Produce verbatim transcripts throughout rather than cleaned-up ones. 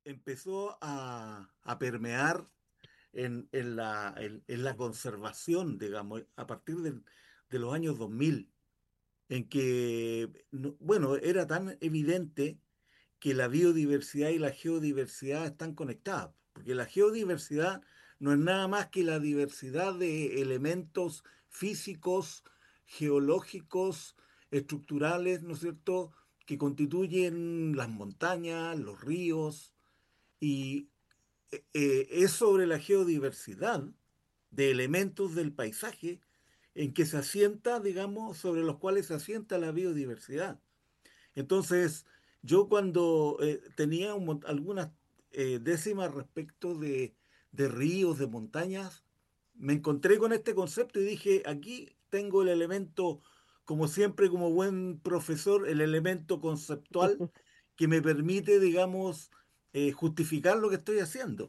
empezó a, a permear en, en la, en, en la conservación, digamos, a partir del- de los años dos mil, en que, no- bueno, era tan evidente que la biodiversidad y la geodiversidad están conectadas, porque la geodiversidad no es nada más que la diversidad de elementos físicos, geológicos, estructurales, ¿no es cierto?, que constituyen las montañas, los ríos, y eh, eh, es sobre la geodiversidad de elementos del paisaje en que se asienta, digamos, sobre los cuales se asienta la biodiversidad. Entonces, yo cuando eh, tenía un mon- algunas eh, décimas respecto de, de ríos, de montañas, me encontré con este concepto y dije, aquí tengo el elemento, como siempre, como buen profesor, el elemento conceptual que me permite, digamos, eh, justificar lo que estoy haciendo.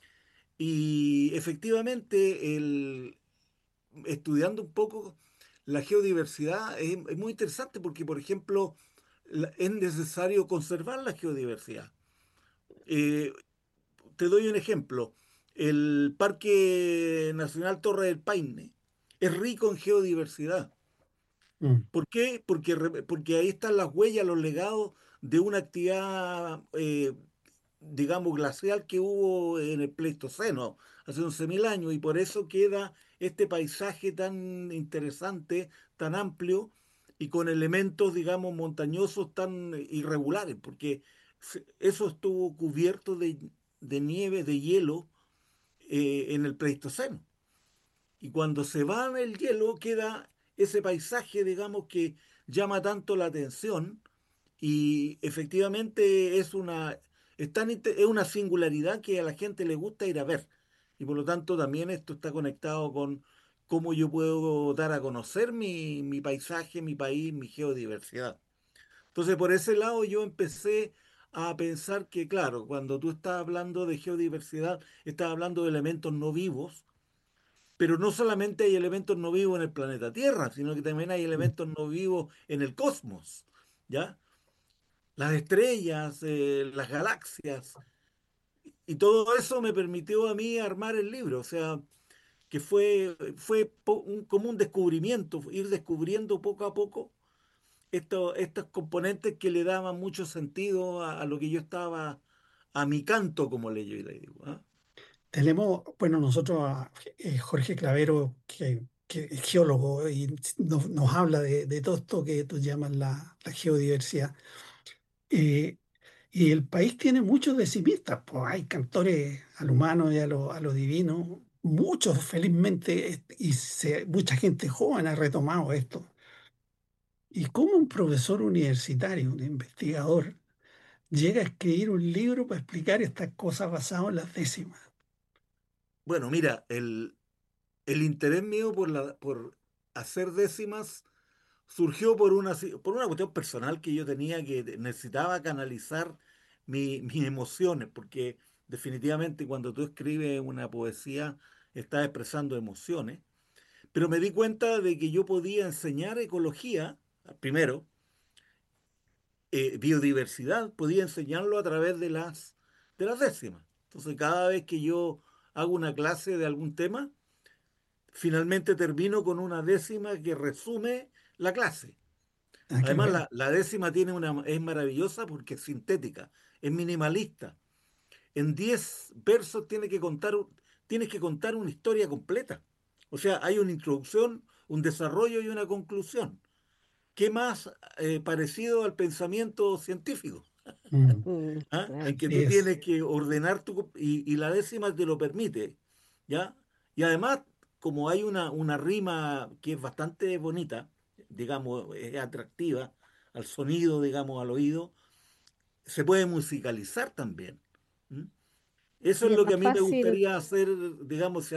Y efectivamente, el, estudiando un poco la geodiversidad es, es muy interesante porque, por ejemplo, la- es necesario conservar la geodiversidad. Eh, Te doy un ejemplo. El Parque Nacional Torre del Paine es rico en geodiversidad. Mm. ¿Por qué? Porque, re- porque ahí están las huellas, los legados de una actividad, eh, digamos, glacial que hubo en el Pleistoceno, hace once mil años, y por eso queda este paisaje tan interesante, tan amplio, y con elementos, digamos, montañosos tan irregulares, porque se- eso estuvo cubierto de, de nieve, de hielo, eh, en el Pleistoceno. Y cuando se va el hielo, queda ese paisaje, digamos, que llama tanto la atención y efectivamente es una, es tan inte- es una singularidad que a la gente le gusta ir a ver. Y por lo tanto también esto está conectado con cómo yo puedo dar a conocer mi, mi paisaje, mi país, mi geodiversidad. Entonces, por ese lado yo empecé a pensar que, claro, cuando tú estás hablando de geodiversidad, estás hablando de elementos no vivos, pero no solamente hay elementos no vivos en el planeta Tierra, sino que también hay Mm. elementos no vivos en el cosmos, ¿ya? Las estrellas, eh, las galaxias, y todo eso me permitió a mí armar el libro, o sea, que fue, fue po- un, como un descubrimiento, ir descubriendo poco a poco estos, estos componentes que le daban mucho sentido a, a lo que yo estaba, a mi canto, como le, yo le digo, ¿ah? Tenemos, bueno, nosotros a eh, Jorge Clavero, que, que es geólogo y nos, nos habla de, de todo esto que tú llamas la, la geodiversidad. Eh, y el país tiene muchos decimistas, pues hay cantores al humano y a lo, a lo divino, muchos felizmente, eh, y se- mucha gente joven ha retomado esto. ¿Y cómo un profesor universitario, un investigador, llega a escribir un libro para explicar estas cosas basado en las décimas? Bueno, mira, el, el interés mío por, la, por hacer décimas surgió por una, si- por una cuestión personal que yo tenía, que necesitaba canalizar mi- mis emociones, porque definitivamente cuando tú escribes una poesía estás expresando emociones, pero me di cuenta de que yo podía enseñar ecología, primero, eh, biodiversidad, podía enseñarlo a través de las, de las décimas. Entonces, cada vez que yo hago una clase de algún tema, finalmente termino con una décima que resume la clase. Ah, qué Además, bueno. la, la décima tiene una, es maravillosa porque es sintética, es minimalista. En diez versos tiene que contar, un- tienes que contar una historia completa. O sea, hay una introducción, un desarrollo y una conclusión. ¿Qué más eh, parecido al pensamiento científico? Mm, Mm, ¿Ah? En claro. que sí tú es. tienes que ordenar tu... Y, y la décima te lo permite, ¿ya? Y además, como hay una, una rima que es bastante bonita, digamos, es atractiva al sonido, digamos, al oído, se puede musicalizar también. ¿M? Eso es Y es lo que más a mí me fácil. gustaría hacer, digamos,